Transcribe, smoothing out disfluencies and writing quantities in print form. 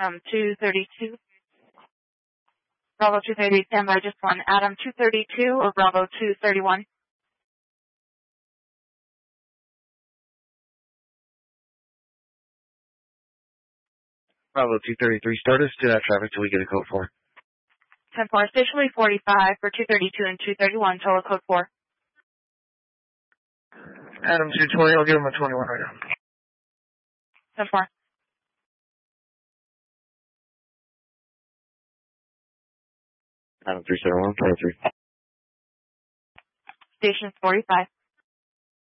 232. Bravo 230, stand by just one. Adam 232 or Bravo 231? Bravo 233, Stardust, do that traffic till we get a code 4. 10-4, stationary 45 for 232 and 231, total code 4. Adam 220, I'll give him a 21 right now. 10-4. Adam 371, 23. Station 45.